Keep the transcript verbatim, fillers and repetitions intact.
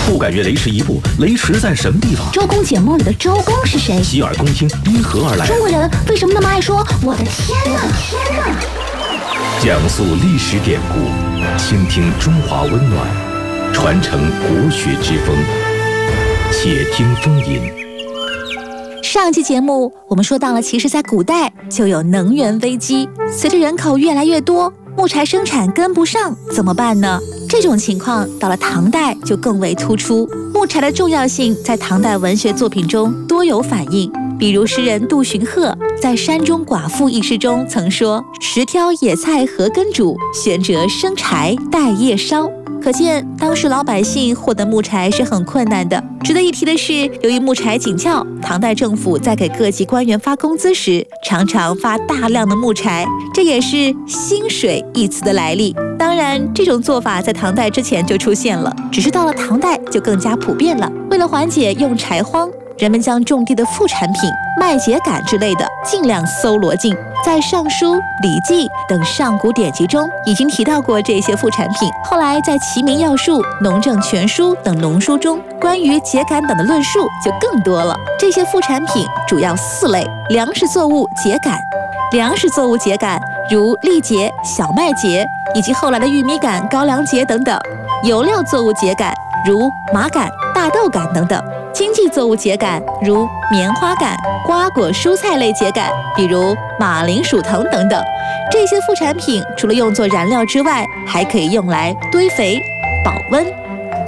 不敢越雷池一步，雷池在什么地方？ 周公解梦里的周公是谁？ 洗耳恭听，因何而来？ 中国人为什么那么爱说我的天哪？天哪！ 讲述历史典故，倾听中华温暖，传承国学之风。且听风吟。 上期节目我们说到了，其实在古代就有能源危机，随着人口越来越多，木材生产跟不上，怎么办呢？这种情况到了唐代就更为突出，木材的重要性在唐代文学作品中多有反映。比如诗人杜荀鹤在《山中寡妇》一诗中曾说：“十挑野菜何根煮，悬折生柴待夜烧。”可见当时老百姓获得木材是很困难的。值得一提的是，由于木材紧俏，唐代政府在给各级官员发工资时，常常发大量的木材，这也是薪水一词的来历。当然，这种做法在唐代之前就出现了，只是到了唐代就更加普遍了。为了缓解用柴荒，人们将种地的副产品麦秸秆之类的尽量搜罗尽。在《尚书》《礼记》等上古典籍中已经提到过这些副产品，后来在《齐民要术》《农政全书》等农书中，关于秸秆等的论述就更多了。这些副产品主要四类：粮食作物秸秆，粮食作物秸秆如栗秸、小麦秸，以及后来的玉米秆、高粱秸等等；油料作物秸秆如麻秆、大豆秆等等；经济作物秸秆如棉花秆；瓜果蔬菜类秸秆，比如马铃薯藤等等。这些副产品除了用作燃料之外，还可以用来堆肥、保温、